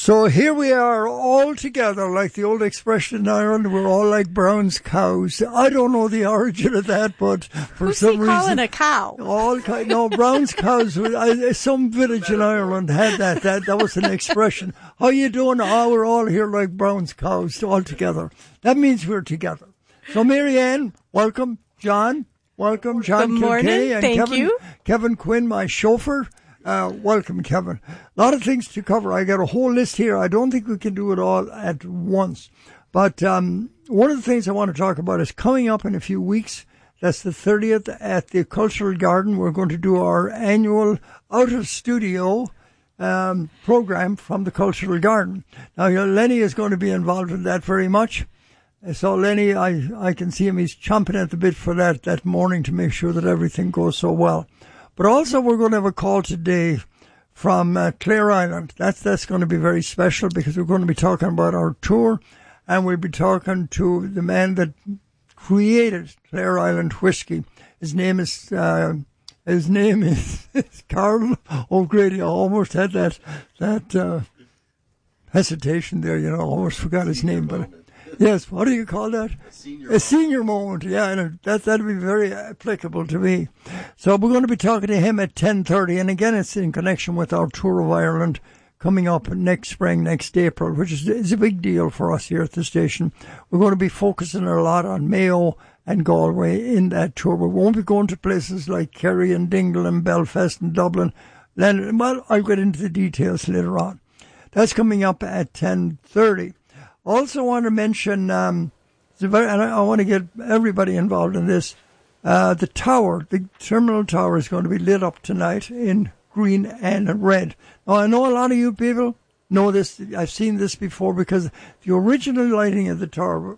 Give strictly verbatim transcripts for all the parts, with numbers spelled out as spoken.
So here we are all together, like the old expression in Ireland, we're all like Brown's cows. I don't know the origin of that, but for Who's some he reason... calling a cow? All No, Brown's cows, I, some village in Ireland had that. That that was an expression. How you doing? Oh, we're all here like Brown's cows, all together. That means we're together. So Marianne, welcome. John, welcome. John Good morning. Kilkenny and Thank Kevin, you. Kevin Quinn, my chauffeur. Uh, welcome, Kevin. A lot of things to cover. I got a whole list here. I don't think we can do it all at once. But um, one of the things I want to talk about is coming up in a few weeks. That's the thirtieth at the Cultural Garden. We're going to do our annual out-of-studio um, program from the Cultural Garden. Now, Lenny is going to be involved in that very much. So Lenny, I, I can see him. He's chomping at the bit for that, that morning to make sure that everything goes so well. But also we're going to have a call today from uh, Clare Island. That's that's going to be very special because we're going to be talking about our tour, and we'll be talking to the man that created Clare Island whiskey. His name is uh, his name is, is Carl O'Grady. I almost had that that uh, hesitation there. You know, I almost forgot his name, but. Yes, what do you call that? A senior, a senior moment. Yeah, and that that'd be very applicable to me. So we're going to be talking to him at ten thirty, and again, it's in connection with our tour of Ireland coming up next spring, next April, which is, is a big deal for us here at the station. We're going to be focusing a lot on Mayo and Galway in that tour. We won't be going to places like Kerry and Dingle and Belfast and Dublin. Then, well, I'll get into the details later on. That's coming up at ten thirty. Also want to mention, um, and I, I want to get everybody involved in this, uh, the tower, the terminal tower is going to be lit up tonight in green and red. Now, I know a lot of you people know this. I've seen this before because the original lighting of the tower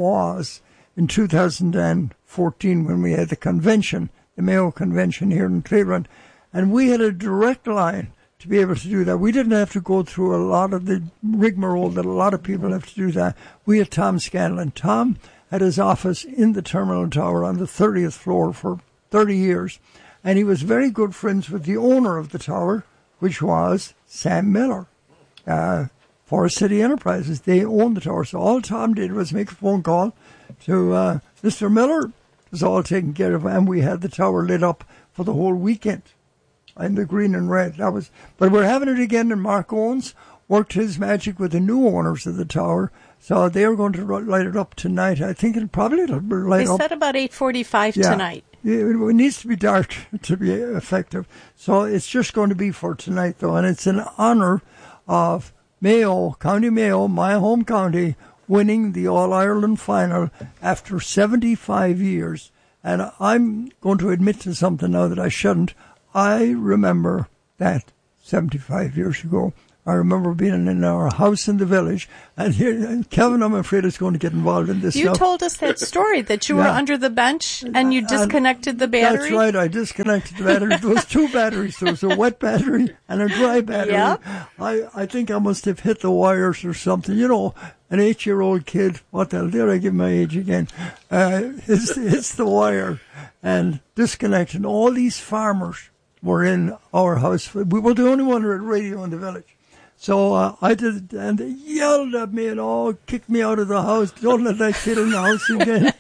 was in two thousand fourteen when we had the convention, the Mayo Convention here in Cleveland, and we had a direct line to be able to do that. We didn't have to go through a lot of the rigmarole that a lot of people have to do that. We had Tom Scanlon. Tom had his office in the terminal tower on the thirtieth floor for thirty years, and he was very good friends with the owner of the tower, which was Sam Miller, uh, Forest City Enterprises. They owned the tower, so all Tom did was make a phone call to uh, Mister Miller. It was all taken care of, and we had the tower lit up for the whole weekend. And the green and red. That was, but we're having it again, and Mark Owens worked his magic with the new owners of the tower. So they are going to light it up tonight. I think it probably it'll light they up. They said about eight forty-five yeah. tonight. It, it needs to be dark to be effective. So it's just going to be for tonight, though. And it's in honor of Mayo, County Mayo, my home county, winning the All-Ireland final after seventy-five years. And I'm going to admit to something now that I shouldn't. I remember that seventy-five years ago. I remember being in our house in the village, and here, Kevin, I'm afraid, is going to get involved in this You stuff. told us that story, that you yeah. were under the bench and you disconnected and the battery. That's right, I disconnected the battery. There was two batteries. There was a wet battery and a dry battery. Yep. I, I think I must have hit the wires or something. You know, an eight-year-old kid, what the hell, dare I give my age again? Uh, it's, it's the wire and disconnected. All these farmers were in our house. We were the only one who had radio in the village. So uh, I did, and they yelled at me and all, kicked me out of the house. Don't let that kid in the house again.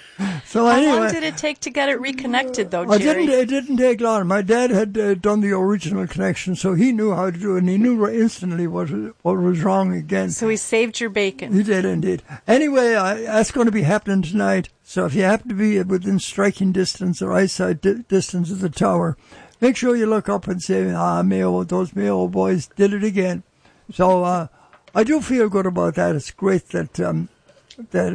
So How anyway, long did it take to get it reconnected, though, I Jerry? didn't. It didn't take long. My dad had uh, done the original connection, so he knew how to do it, and he knew instantly what what was wrong again. So he saved your bacon. He did indeed. Anyway, I, that's going to be happening tonight. So if you happen to be within striking distance or eyesight di- distance of the tower, make sure you look up and say, "Ah, Mayo, those Mayo boys did it again." So uh, I do feel good about that. It's great that. Um, that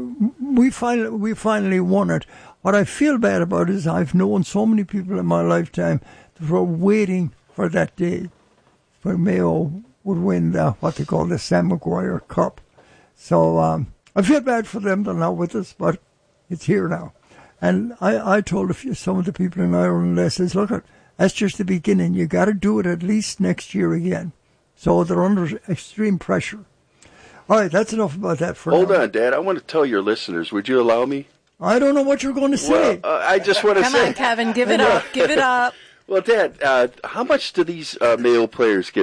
we finally, we finally won it. What I feel bad about is I've known so many people in my lifetime that were waiting for that day when Mayo would win the, what they call the Sam Maguire Cup. So um, I feel bad for them. They're not with us, but it's here now. And I, I told a few, some of the people in Ireland, I says, look, that's just the beginning. You got to do it at least next year again. So they're under extreme pressure. All right, that's enough about that for Hold now. on, Dad. I want to tell your listeners. Would you allow me? I don't know what you're going to say. Well, uh, I just want to Come say. on, Kevin, give it up. Give it up. Well, Dad, uh, how much do these uh, Mayo players get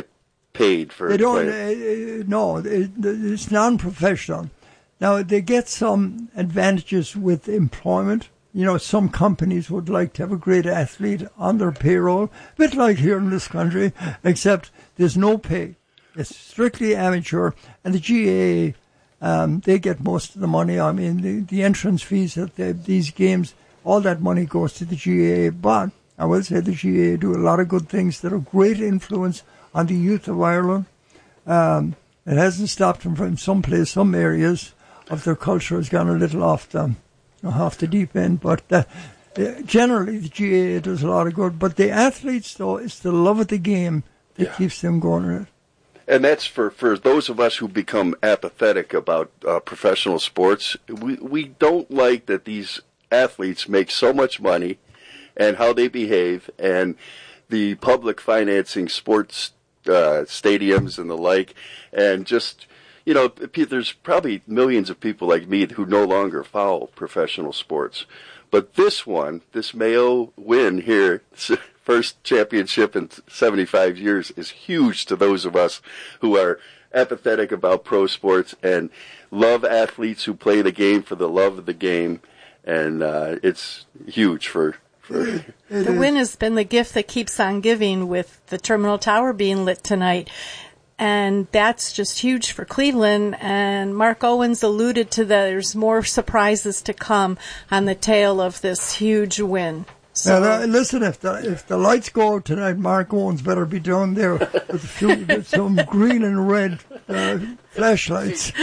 paid for They don't. playing. Uh, no, it, it's non-professional. Now they get some advantages with employment. You know, some companies would like to have a great athlete on their payroll, a bit like here in this country, except there's no pay. It's strictly amateur, and the G A A, um, they get most of the money. I mean, the, the entrance fees at the, these games, all that money goes to the G A A. But I will say the G A A do a lot of good things that are great influence on the youth of Ireland. Um, it hasn't stopped them from some place, some areas of their culture has gone a little off the, off the deep end. But uh, generally, the G A A does a lot of good. But the athletes, though, it's the love of the game that yeah. keeps them going in it. And that's for, for those of us who become apathetic about uh, professional sports. We we don't like that these athletes make so much money and how they behave, and the public financing sports uh, stadiums and the like, and just, you know, there's probably millions of people like me who no longer follow professional sports. But this one, this Mayo win here, first championship in seventy-five years, is huge to those of us who are apathetic about pro sports and love athletes who play the game for the love of the game. And uh, it's huge for... for the win has been the gift that keeps on giving, with the Terminal Tower being lit tonight. And that's just huge for Cleveland. And Mark Owens alluded to that there's more surprises to come on the tail of this huge win. So, now, listen, if the if the lights go out tonight, Mark Owens better be down there with, a few, with some green and red uh, flashlights.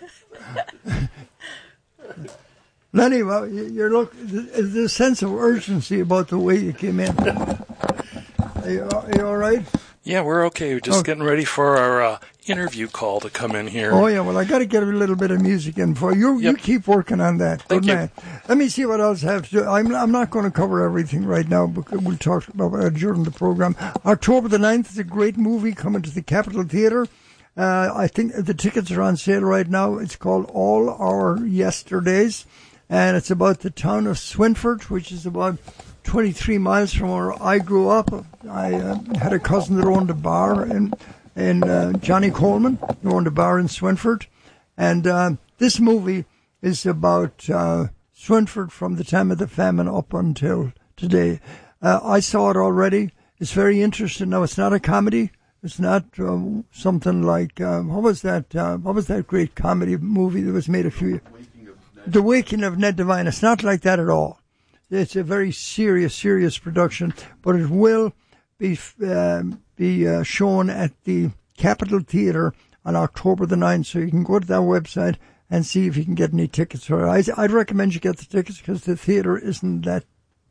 Anyway, you look. There's a sense of urgency about the way you came in. Are you, are you all right? Yeah, we're okay. We're just okay. getting ready for our uh, interview call to come in here. Oh, yeah. Well, I got to get a little bit of music in for you. Yep. You keep working on that. Thank Good you. man. Let me see what else I have to do. I'm, I'm not going to cover everything right now, because we'll talk about it during the program. October the ninth is a great movie coming to the Capitol Theatre. Uh, I think the tickets are on sale right now. It's called All Our Yesterdays, and it's about the town of Swinford, which is about twenty-three miles from where I grew up. I uh, had a cousin that owned a bar in, in uh, Johnny Coleman, who owned a bar in Swinford. And uh, this movie is about uh, Swinford from the time of the famine up until today. Uh, I saw it already. It's very interesting. Now, it's not a comedy. It's not um, something like, uh, what was that uh, What was that great comedy movie that was made a few years ago? The Waking of Ned Devine. It's not like that at all. It's a very serious, serious production, but it will be um, be uh, shown at the Capitol Theatre on October the ninth, so you can go to that website and see if you can get any tickets for it. I, I'd recommend you get the tickets because the theatre isn't that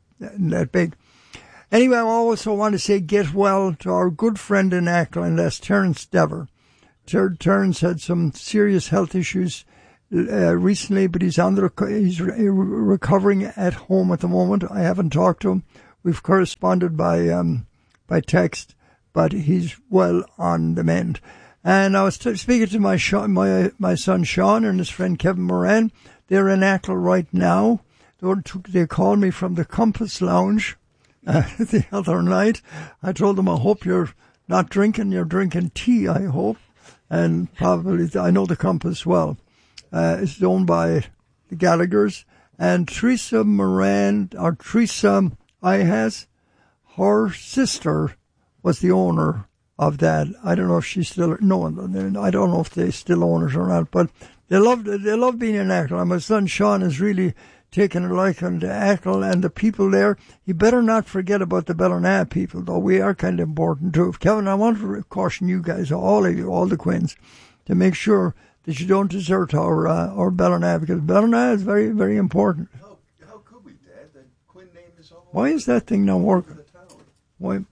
that big. Anyway, I also want to say get well to our good friend in Ackland, that's Terence Dever. Ter- Terence had some serious health issues Uh, recently, but he's on the he's re- recovering at home at the moment. I haven't talked to him. We've corresponded by um, by text, but he's well on the mend. And I was t- speaking to my Sean, my my son Sean and his friend Kevin Moran. They're in Ackle right now. They, took, they called me from the Compass Lounge uh, the other night. I told them I hope you're not drinking. You're drinking tea, I hope, and probably I know the Compass well. Uh, it's owned by the Gallaghers. And Teresa Moran, or Teresa Ihas, her sister was the owner of that. I don't know if she's still, no, I don't know if they still own it or not, but they love, they love being in Ackle. And my son Sean has really taken a liking to Ackle and the people there. You better not forget about the Ballina people, though. We are kind of important too. Kevin, I want to caution you guys, all of you, all the Quins, to make sure that you don't desert our uh, our Ballina, because Ballina is very, very important. How, how could we, Dad? The Quinn name is all Why is that thing not working? Why?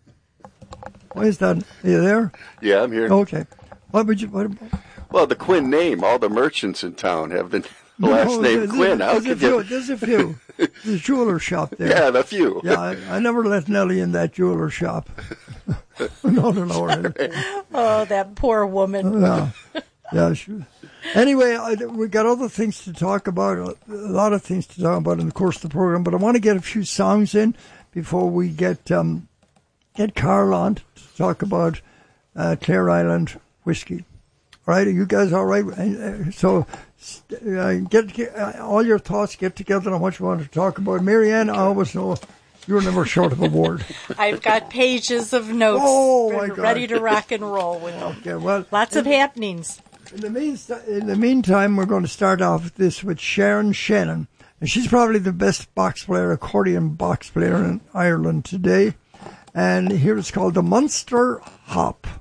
Why is that? Are you there? Yeah, I'm here. Okay. What would you? What, well, the Quinn name. All the merchants in town have the no, last name there's, Quinn. How there's, could a few, you? there's a few. There's a jeweler shop there. Yeah, the few. Yeah, I, I never let Nellie in that jeweler shop. no, no, no. Oh, that poor woman. Yeah. Yeah, sure. Anyway, I, we got other things to talk about, a lot of things to talk about in the course of the program, but I want to get a few songs in before we get um, get Carl on to talk about uh, Clare Island whiskey. All right, are you guys all right? Uh, so uh, get, get uh, all your thoughts, get together on what you want to talk about. Marianne, I always know you're never short of a word. I've got pages of notes oh, my God. ready to rock and roll with them. Okay, well, Lots of happenings. In the, mean, in the meantime, we're going to start off this with Sharon Shannon. And she's probably the best box player, accordion box player in Ireland today. And here it's called the Munster Hop.